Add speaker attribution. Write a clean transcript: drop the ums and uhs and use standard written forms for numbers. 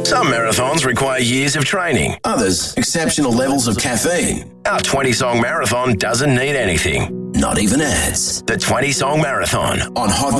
Speaker 1: Some marathons require years of training.
Speaker 2: Others, exceptional levels of caffeine.
Speaker 1: Our 20-song marathon doesn't need anything.
Speaker 2: Not even ads.
Speaker 1: The 20-song marathon
Speaker 2: On Hot